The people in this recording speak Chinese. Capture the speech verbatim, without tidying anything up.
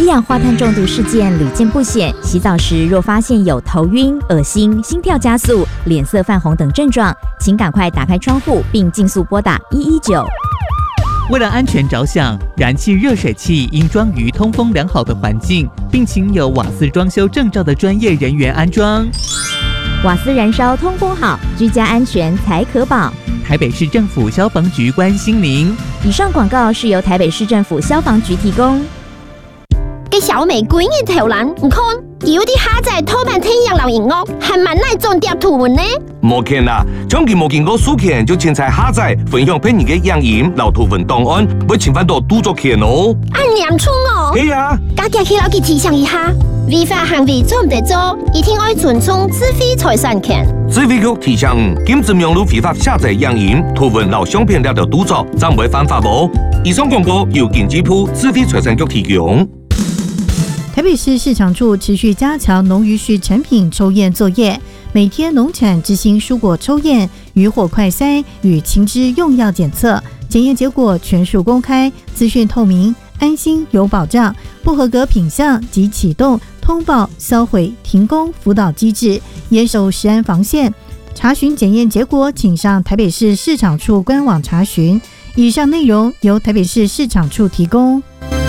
一氧化碳中毒事件屡见不鲜，洗澡时若发现有头晕、恶心、心跳加速、脸色泛红等症状，请赶快打开窗户并尽速拨打一一九。 为了安全着想，燃气热水器应装于通风良好的环境，并请有瓦斯装修证照的专业人员安装。 瓦斯燃烧通风好，居家安全才可保。 台北市政府消防局关心您。 以上广告是由台北市政府消防局提供。 给小美滚一条人，唔看，有啲下载拖半天养老银哦，还蛮耐种碟图文呢。 冇见啦，将佢冇见过书钱就凊彩下载分享俾你嘅养银老图文档案，要侵犯到著作权哦。 按念出哦。 係啊， 家己去老記提醒一下，違法行為做唔得做，一定愛尊重智慧財產權。 智慧局提醒，禁止用路非法下載影音、圖文老相片了的著作，暫為犯法無。以上廣告由經濟部智慧財產局提供。 台北市市場處持續加強農漁畜產品抽驗作業，每天農產執行蔬果抽驗、漁獲快篩與禽隻用藥檢測，檢驗結果全數公開，資訊透明，安心有保障。不合格品項即啟動通報、銷毀、停工輔導機制，嚴守食安防線。查詢檢驗結果，請上台北市市場處官網查詢。以上內容由台北市市場處提供。